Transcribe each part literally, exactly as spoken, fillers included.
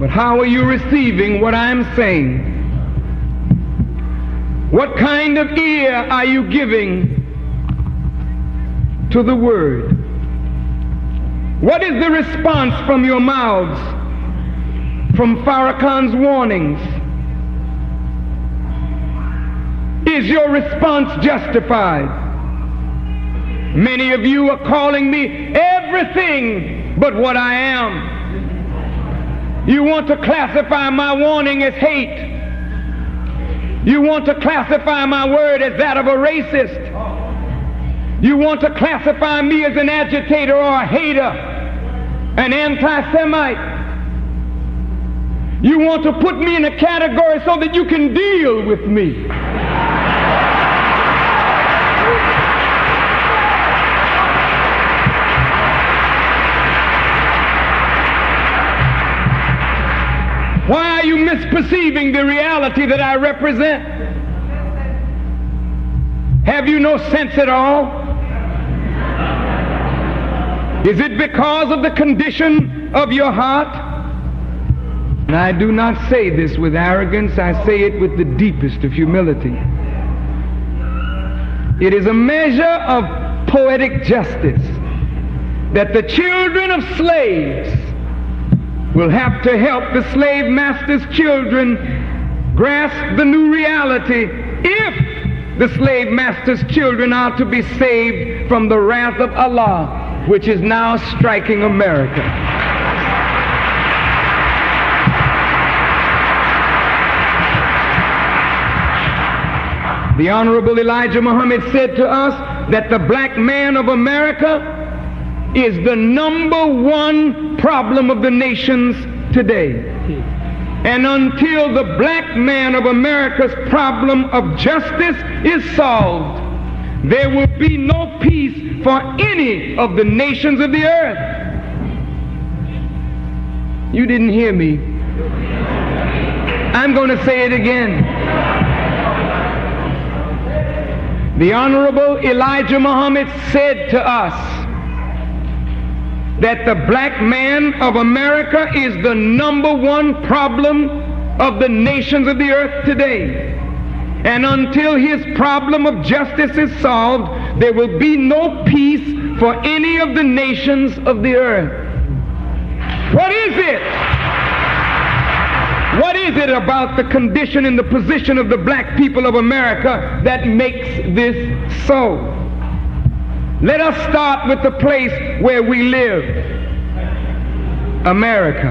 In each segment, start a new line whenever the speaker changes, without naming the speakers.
But how are you receiving what I'm saying? What kind of ear are you giving to the word? What is the response from your mouths, from Farrakhan's warnings? Is your response justified? Many of you are calling me everything but what I am. You want to classify my warning as hate. You want to classify my word as that of a racist. You want to classify me as an agitator or a hater, an anti-Semite. You want to put me in a category so that you can deal with me. Why are you misperceiving the reality that I represent? Have you no sense at all? Is it because of the condition of your heart? And I do not say this with arrogance, I say it with the deepest of humility. It is a measure of poetic justice that the children of slaves will have to help the slave master's children grasp the new reality if the slave master's children are to be saved from the wrath of Allah, which is now striking America. The Honorable Elijah Muhammad said to us that the black man of America is the number one problem of the nations today. And until the black man of America's problem of justice is solved, there will be no peace for any of the nations of the earth. You didn't hear me. I'm going to say it again. The Honorable Elijah Muhammad said to us that the black man of America is the number one problem of the nations of the earth today. And until his problem of justice is solved, there will be no peace for any of the nations of the earth. What is it? What is it about the condition and the position of the black people of America that makes this so? Let us start with the place where we live, America.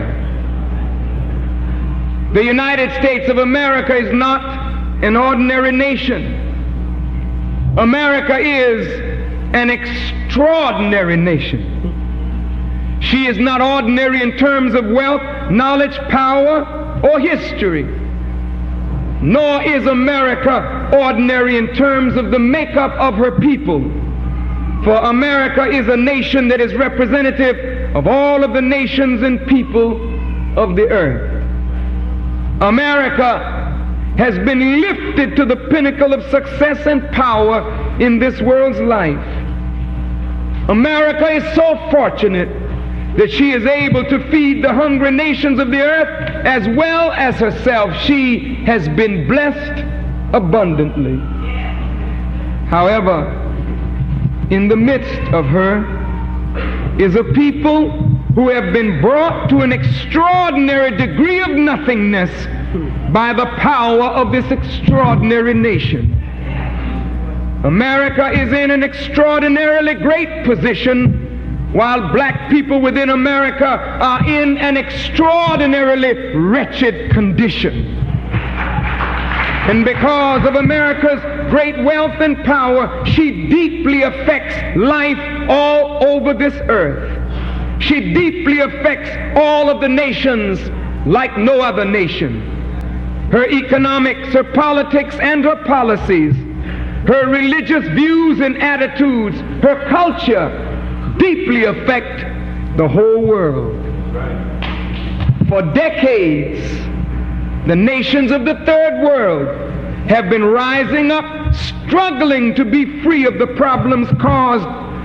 The United States of America is not an ordinary nation. America is an extraordinary nation. She is not ordinary in terms of wealth, knowledge, power, or history. Nor is America ordinary in terms of the makeup of her people. For America is a nation that is representative of all of the nations and people of the earth. America has been lifted to the pinnacle of success and power in this world's life. America is so fortunate that she is able to feed the hungry nations of the earth as well as herself. She has been blessed abundantly. However, in the midst of her is a people who have been brought to an extraordinary degree of nothingness by the power of this extraordinary nation. America is in an extraordinarily great position, while black people within America are in an extraordinarily wretched condition. And because of America's great wealth and power, she deeply affects life all over this earth. She deeply affects all of the nations like no other nation. Her economics, her politics, and her policies, her religious views and attitudes, her culture deeply affect the whole world. For decades, the nations of the third world have been rising up, struggling to be free of the problems caused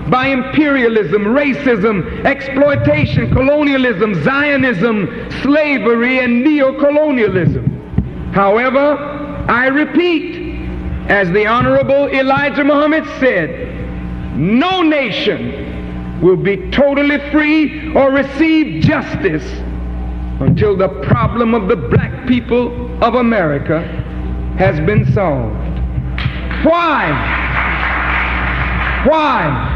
by imperialism, racism, exploitation, colonialism, Zionism, slavery, and neo-colonialism. However, I repeat, as the Honorable Elijah Muhammad said, no nation will be totally free or receive justice until the problem of the black people of America has been solved. Why? Why?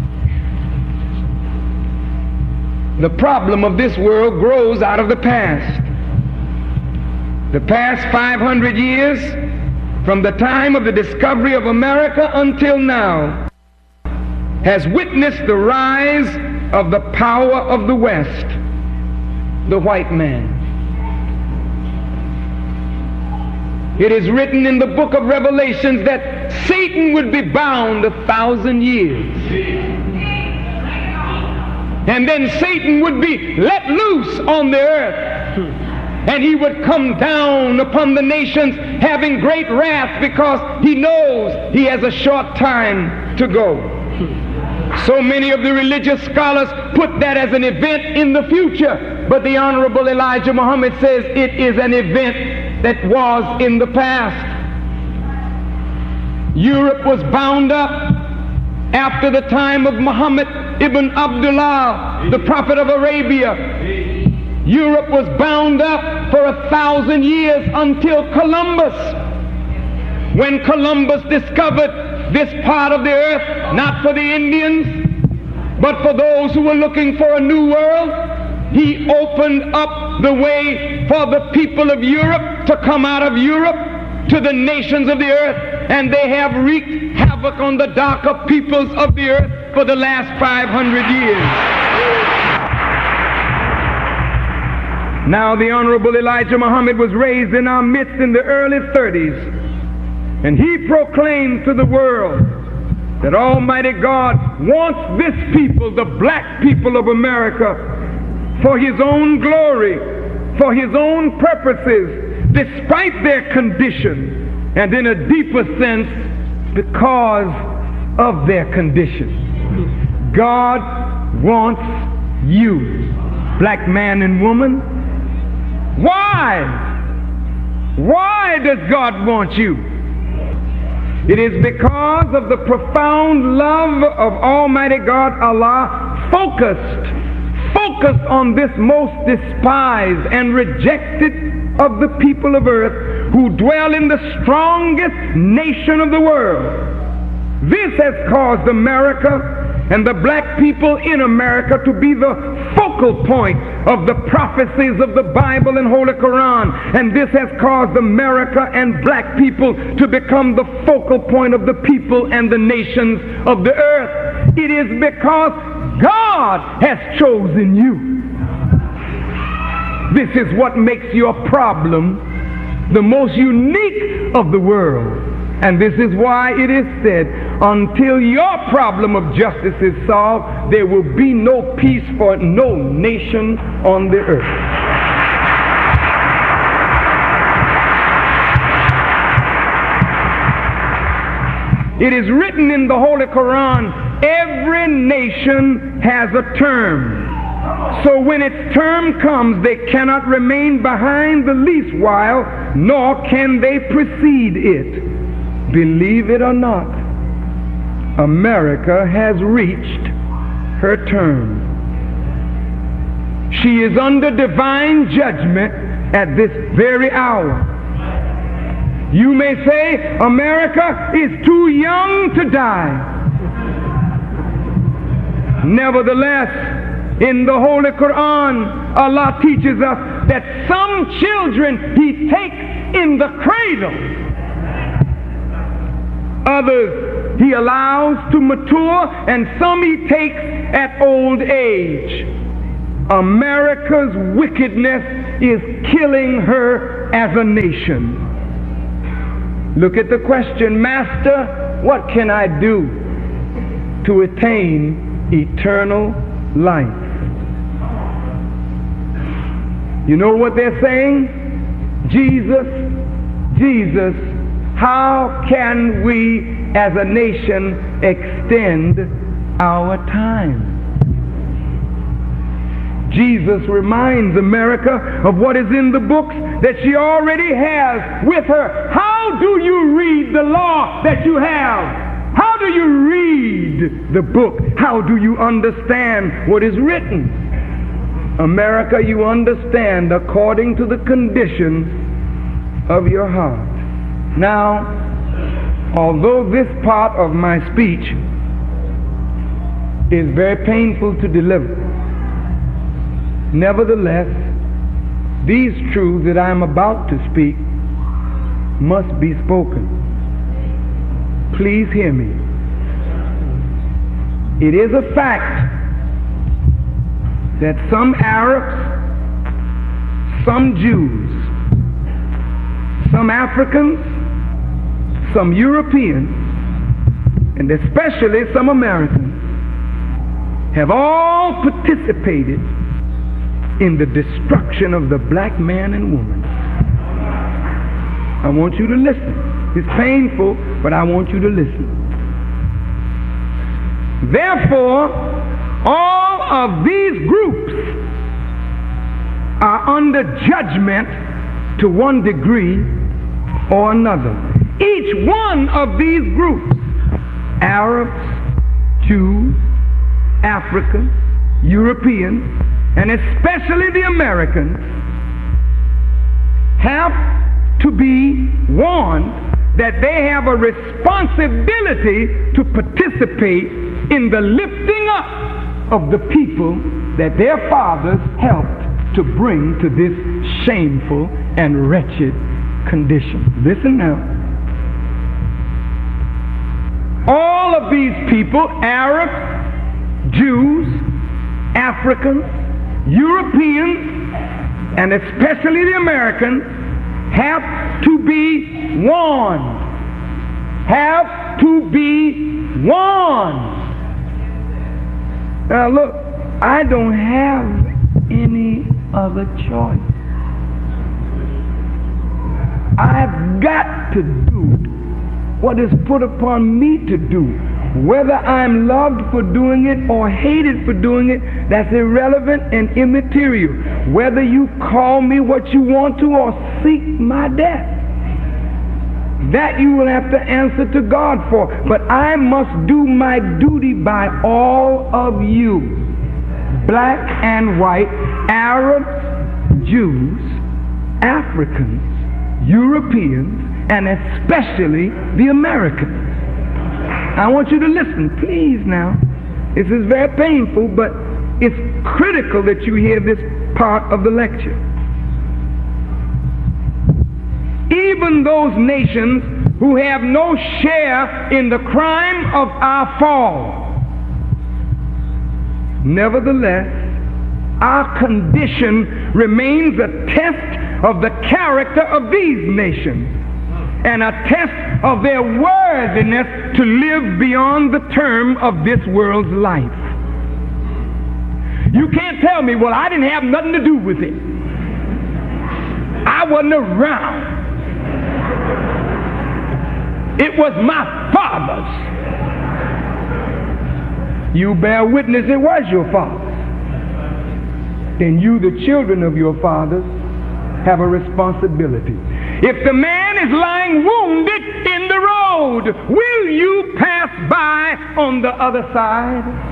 The problem of this world grows out of the past. The past five hundred years, from the time of the discovery of America until now, has witnessed the rise of the power of the West, the white man. It is written in the book of Revelations that Satan would be bound a thousand years. And then Satan would be let loose on the earth. And he would come down upon the nations having great wrath because he knows he has a short time to go. So many of the religious scholars put that as an event in the future. But the Honorable Elijah Muhammad says it is an event that was in the past. Europe was bound up after the time of Muhammad ibn Abdullah, the prophet of Arabia. Europe was bound up for a thousand years until Columbus. When Columbus discovered this part of the earth, not for the Indians, but for those who were looking for a new world, he opened up the way for the people of Europe to come out of Europe to the nations of the earth, and they have wreaked havoc on the darker peoples of the earth for the last five hundred years. Now, the Honorable Elijah Muhammad was raised in our midst in the early thirties, and he proclaimed to the world that Almighty God wants this people, the black people of America, for His own glory, for His own purposes, despite their condition, and in a deeper sense, because of their condition. God wants you, black man and woman. Why? Why does God want you? It is because of the profound love of Almighty God, Allah, focused, focused on this most despised and rejected of the people of earth who dwell in the strongest nation of the world. This has caused America and the black people in America to be the focal point of the prophecies of the Bible and Holy Quran. And this has caused America and black people to become the focal point of the people and the nations of the earth. It is because God has chosen you. This is what makes your problem the most unique of the world. And this is why it is said, until your problem of justice is solved, there will be no peace for no nation on the earth. It is written in the Holy Quran, every nation has a term. So when its term comes, they cannot remain behind the least while, nor can they precede it. Believe it or not, America has reached her term. She is under divine judgment at this very hour. You may say America is too young to die. Nevertheless, in the Holy Quran, Allah teaches us that some children He takes in the cradle. Others He allows to mature, and some He takes at old age. America's wickedness is killing her as a nation. Look at the question, Master, what can I do to attain eternal life? You know what they're saying? Jesus, Jesus, how can we as a nation extend our time. Jesus reminds America of what is in the books that she already has with her. How do you read the law that you have? How do you read the book? How do you understand what is written? America, you understand according to the condition of your heart. Now, although this part of my speech is very painful to deliver, nevertheless, these truths that I am about to speak must be spoken. Please hear me. It is a fact that some Arabs, some Jews, some Africans, some Europeans, and especially some Americans have all participated in the destruction of the black man and woman. I want you to listen. It's painful, but I want you to listen. Therefore, all of these groups are under judgment to one degree or another. Each one of these groups, Arabs, Jews, Africans, Europeans, and especially the Americans, have to be warned that they have a responsibility to participate in the lifting up of the people that their fathers helped to bring to this shameful and wretched condition. Listen now. All of these people, Arabs, Jews, Africans, Europeans, and especially the Americans, have to be warned. Have to be warned. Now look, I don't have any other choice. I've got to do what is put upon me to do. Whether I'm loved for doing it or hated for doing it, that's irrelevant and immaterial. Whether you call me what you want to or seek my death, that you will have to answer to God for. But I must do my duty by all of you, black and white, Arabs, Jews, Africans, Europeans, and especially the Americans. I want you to listen, please now. This is very painful, but it's critical that you hear this part of the lecture. Even those nations who have no share in the crime of our fall, nevertheless, our condition remains a test of the character of these nations and a test of their worthiness to live beyond the term of this world's life. You can't tell me, well, I didn't have nothing to do with it. I wasn't around. It was my father's. You bear witness it was your father's. Then you, the children of your fathers, have a responsibility. If the man is lying wounded in the road, will you pass by on the other side?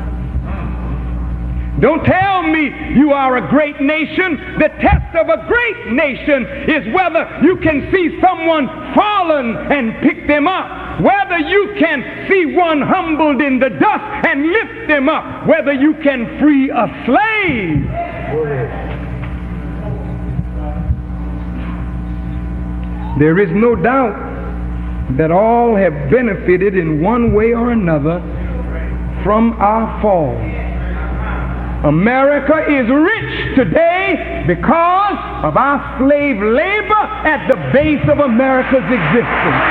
Don't tell me you are a great nation. The test of a great nation is whether you can see someone fallen and pick them up, whether you can see one humbled in the dust and lift them up, whether you can free a slave. There is no doubt that all have benefited in one way or another from our fall. America is rich today because of our slave labor at the base of America's existence.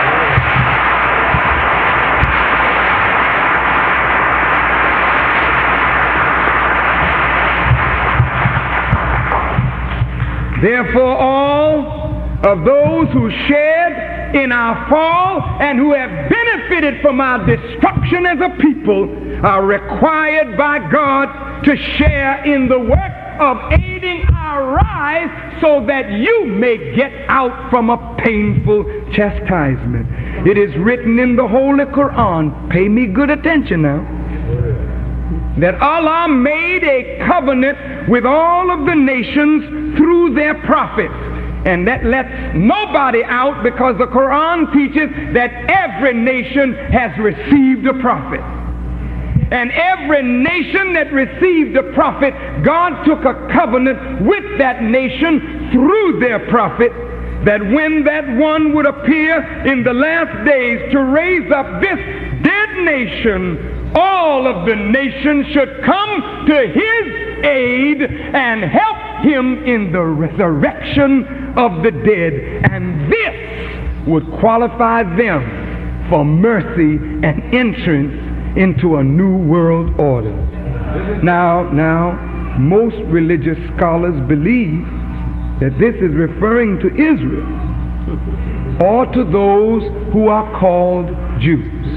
Therefore, all of those who shared in our fall and who have benefited from our destruction as a people are required by God to share in the work of aiding our rise so that you may get out from a painful chastisement. It is written in the Holy Quran, pay me good attention now, that Allah made a covenant with all of the nations through their prophets. And that lets nobody out, because the Quran teaches that every nation has received a prophet. And every nation that received a prophet, God took a covenant with that nation through their prophet, that when that one would appear in the last days to raise up this dead nation, all of the nations should come to his aid and help him in the resurrection of the dead. And this would qualify them for mercy and entrance into a new world order. Now, now, most religious scholars believe that this is referring to Israel or to those who are called Jews.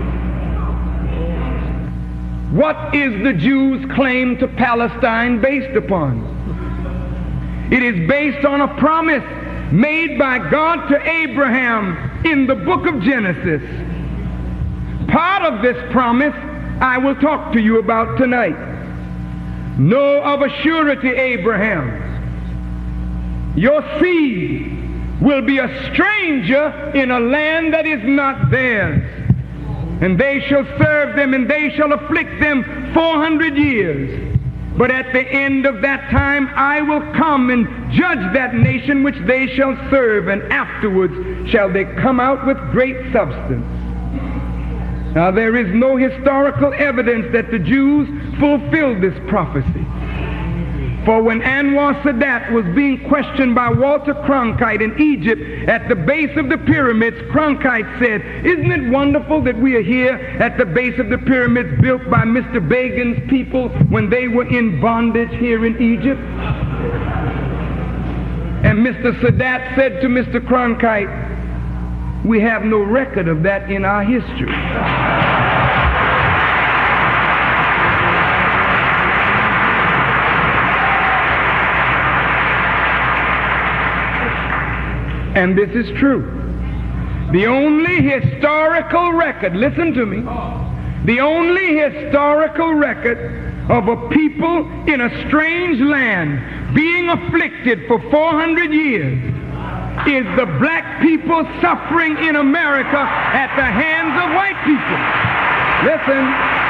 What is the Jews' claim to Palestine based upon? It is based on a promise made by God to Abraham in the book of Genesis. Part of this promise I will talk to you about tonight. Know of a surety, Abraham, your seed will be a stranger in a land that is not theirs, and they shall serve them, and they shall afflict them four hundred years. But at the end of that time I will come and judge that nation which they shall serve, and afterwards shall they come out with great substance. Now, there is no historical evidence that the Jews fulfilled this prophecy. For when Anwar Sadat was being questioned by Walter Cronkite in Egypt at the base of the pyramids, Cronkite said, "Isn't it wonderful that we are here at the base of the pyramids built by Mister Begin's people when they were in bondage here in Egypt?" And Mister Sadat said to Mister Cronkite, "We have no record of that in our history." And this is true. The only historical record, listen to me, the only historical record of a people in a strange land being afflicted for four hundred years is the black people suffering in America at the hands of white people. Listen.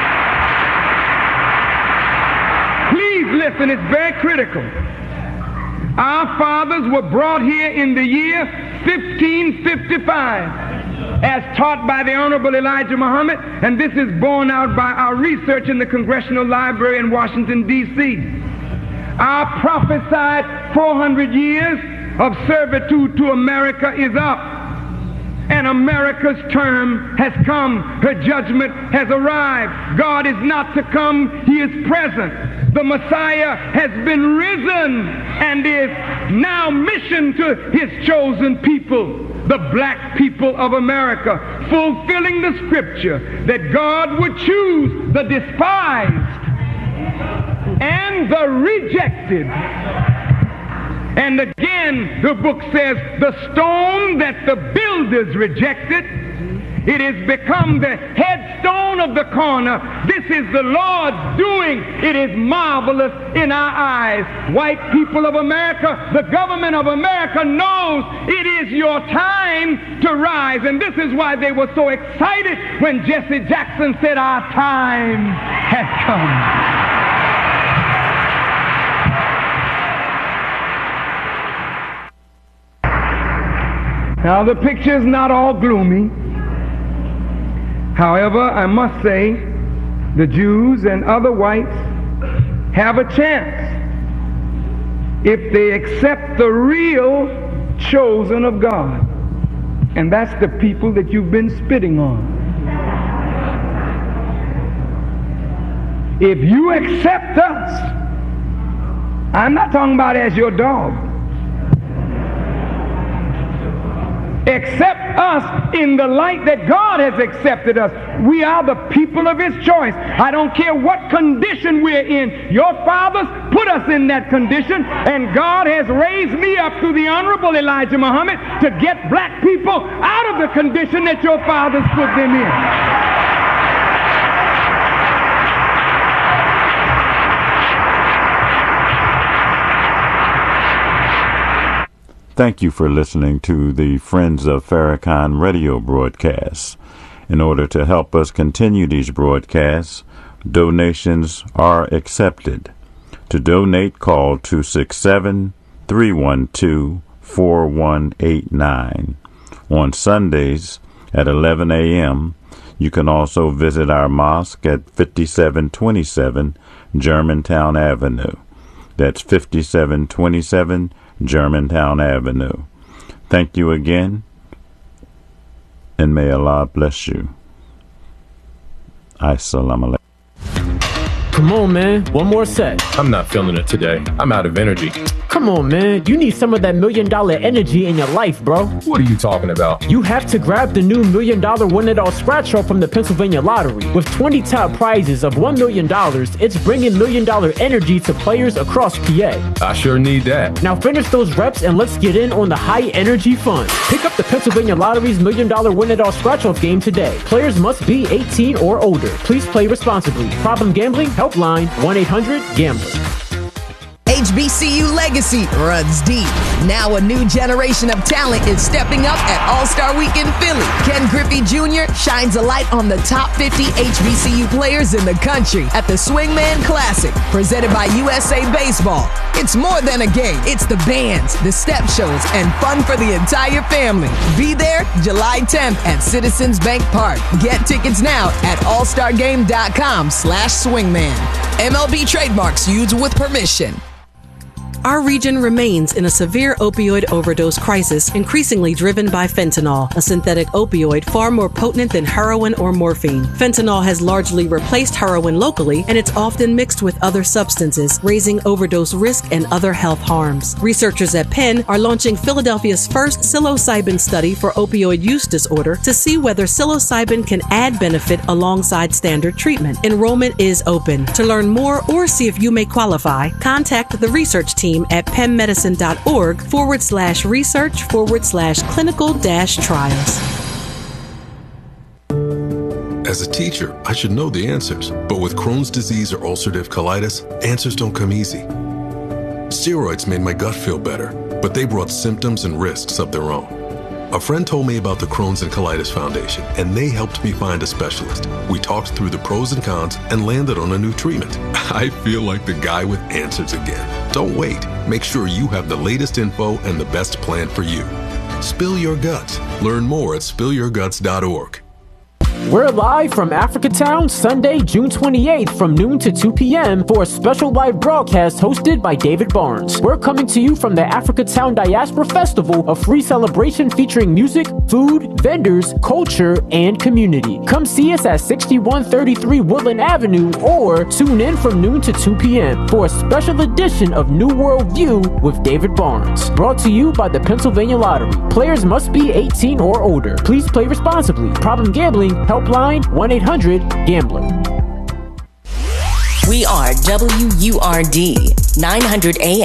Please listen, it's very critical. Our fathers were brought here in the year fifteen fifty-five, as taught by the Honorable Elijah Muhammad, and this is borne out by our research in the Congressional Library in Washington, D C Our prophesied four hundred years of servitude to America is up, and America's term has come. Her judgment has arrived. God is not to come, he is present. The Messiah has been risen and is now mission to his chosen people, the black people of America, fulfilling the scripture that God would choose the despised and the rejected. And again, the book says, the stone that the builders rejected, it has become the headstone of the corner. This is the Lord's doing. It is marvelous in our eyes. White people of America, the government of America knows it is your time to rise. And this is why they were so excited when Jesse Jackson said, "Our time has come." Now, the picture is not all gloomy. However, I must say the Jews and other whites have a chance if they accept the real chosen of God. And that's the people that you've been spitting on. If you accept us, I'm not talking about as your dog. Accept us in the light that God has accepted us. We are the people of his choice. I don't care what condition we're in. Your fathers put us in that condition, and God has raised me up through the Honorable Elijah Muhammad to get black people out of the condition that your fathers put them in.
Thank you for listening to the Friends of Farrakhan radio broadcasts. In order to help us continue these broadcasts, donations are accepted. To donate, call two six seven, three one two, four one eight nine. On Sundays at eleven a.m., you can also visit our mosque at fifty-seven twenty-seven Germantown Avenue. That's fifty-seven twenty-seven Germantown Avenue. Thank you again, and may Allah bless you. Assalamu alaikum.
Come on, man. One more set.
I'm not feeling it today. I'm out of energy.
Come on, man. You need some of that million dollar energy in your life, bro.
What are you talking about?
You have to grab the new million dollar win it all scratch off from the Pennsylvania Lottery. With twenty top prizes of one million dollars, it's bringing million dollar energy to players across P A.
I sure need that.
Now finish those reps and let's get in on the high energy fun. Pick up the Pennsylvania Lottery's million dollar win it all scratch off game today. Players must be eighteen or older. Please play responsibly. Problem gambling? Helpline one eight hundred gambler.
H B C U legacy runs deep. Now a new generation of talent is stepping up at All-Star Week in Philly. Ken Griffey Junior shines a light on the top fifty H B C U players in the country at the Swingman Classic, presented by U S A Baseball. It's more than a game. It's the bands, the step shows, and fun for the entire family. Be there July tenth at Citizens Bank Park. Get tickets now at allstargame.com slash swingman. M L B trademarks used with permission.
Our region remains in a severe opioid overdose crisis, increasingly driven by fentanyl, a synthetic opioid far more potent than heroin or morphine. Fentanyl has largely replaced heroin locally, and it's often mixed with other substances, raising overdose risk and other health harms. Researchers at Penn are launching Philadelphia's first psilocybin study for opioid use disorder to see whether psilocybin can add benefit alongside standard treatment. Enrollment is open. To learn more or see if you may qualify, contact the research team at pennmedicine.org forward slash research forward slash clinical dash trials.
As a teacher, I should know the answers, but with Crohn's disease or ulcerative colitis, answers don't come easy. Steroids made my gut feel better, but they brought symptoms and risks of their own. A friend told me about the Crohn's and Colitis Foundation, and they helped me find a specialist. We talked through the pros and cons and landed on a new treatment. I feel like the guy with answers again. Don't wait. Make sure you have the latest info and the best plan for you. Spill your guts. Learn more at spill your guts dot org.
We're live from Africatown Sunday, June twenty-eighth from noon to two p.m. for a special live broadcast hosted by David Barnes. We're coming to you from the Africatown Diaspora Festival, a free celebration featuring music, food, vendors, culture, and community. Come see us at sixty-one thirty-three Woodland Avenue or tune in from noon to two p.m. for a special edition of New World View with David Barnes. Brought to you by the Pennsylvania Lottery. Players must be eighteen or older. Please play responsibly. Problem gambling? Helpline one eight hundred gambler.
We are W U R D nine hundred A M.